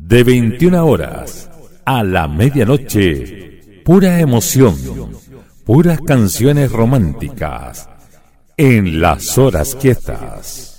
De 21 horas a la medianoche, pura emoción, puras canciones románticas en las horas quietas.